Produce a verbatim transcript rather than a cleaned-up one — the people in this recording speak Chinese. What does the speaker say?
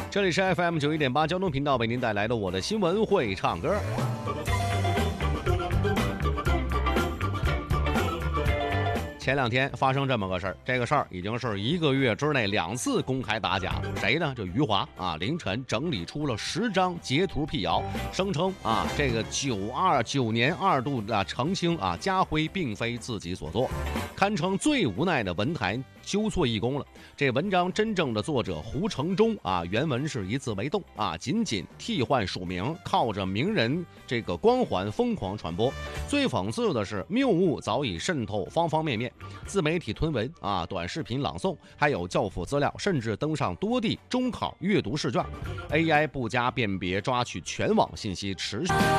这里是 F M 九一点八交通频道为您带来的我的新闻会唱歌。前两天发生这么个事儿，这个事儿已经是一个月之内两次公开打假了。谁呢？就余华啊，凌晨整理出了十张截图辟谣，声称啊，这个九二九年二度啊澄清啊，家辉并非自己所做，堪称最无奈的文坛纠错义工了。这文章真正的作者胡承忠啊，原文是一字没动啊，仅仅替换署名，靠着名人这个光环疯狂传播。最讽刺的是，谬误早已渗透方方面面，自媒体吞文啊，短视频朗诵，还有教辅资料，甚至登上多地中考阅读试卷。A I 不加辨别，抓取全网信息持续。